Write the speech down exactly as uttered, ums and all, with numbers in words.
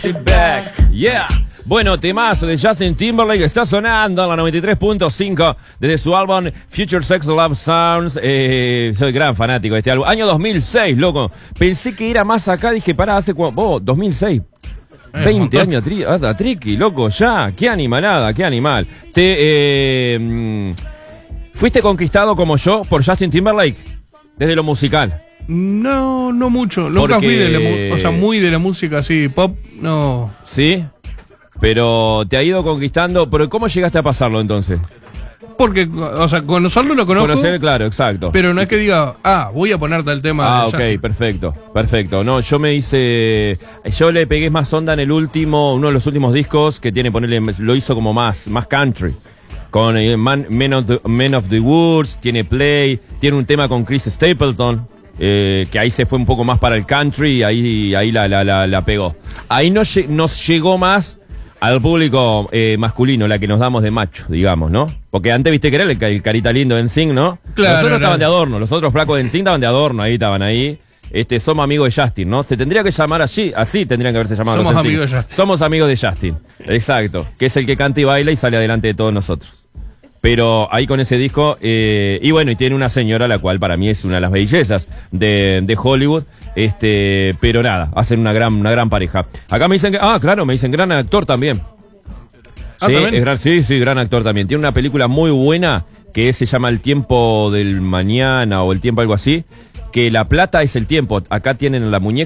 Back. Yeah. Bueno, temazo de Justin Timberlake está sonando en la noventa y tres punto cinco desde su álbum Future Sex Love Sounds. Eh, soy gran fanático de este álbum. Año dos mil seis, loco. Pensé que era más acá. Dije, pará, hace cuánto. Oh, dos mil seis. veinte años tri hasta tricky, loco, ya. Qué animalada, qué animal. Te eh, fuiste conquistado como yo por Justin Timberlake desde lo musical. No, no mucho. Nunca Porque... fui de la mu- o sea, muy de la música así, pop, no. ¿Sí? Pero te ha ido conquistando. ¿Pero cómo llegaste a pasarlo entonces? Porque, o sea, conocerlo lo conozco. Conocer, claro, exacto. Pero no es que diga, ah, voy a ponerte el tema. Ah, de ok, Justin. perfecto, perfecto. No, yo me hice... Yo le pegué más onda en el último, uno de los últimos discos que tiene, ponerle, lo hizo como más, más country. Con eh, Man, Men, of the, Men of the Woods, tiene Play, tiene un tema con Chris Stapleton. Eh, que ahí se fue un poco más para el country y ahí, ahí la, la, la, la pegó. Ahí no, nos llegó más al público eh, masculino, la que nos damos de macho, digamos, ¿no? Porque antes viste que era el, el carita lindo de N Sync, ¿no? Claro, Nosotros no. estaban de adorno, los otros flacos de N Sync estaban de adorno, ahí estaban ahí. Este, somos amigos de Justin, ¿no? Se tendría que llamar así, así tendrían que haberse llamado. Somos los amigos de Justin. Somos amigos de Justin, exacto. Que es el que canta y baila y sale adelante de todos nosotros. Pero ahí con ese disco, eh, y bueno, y tiene una señora, la cual para mí es una de las bellezas de, de Hollywood, este, pero nada, hacen una gran, una gran pareja. Acá me dicen que, ah, claro, me dicen gran actor también. Ah, Sí, ¿también? es gran, sí, sí, gran actor también. Tiene una película muy buena que se llama El tiempo del mañana o El tiempo algo así, que la plata es el tiempo. Acá tienen la muñeca.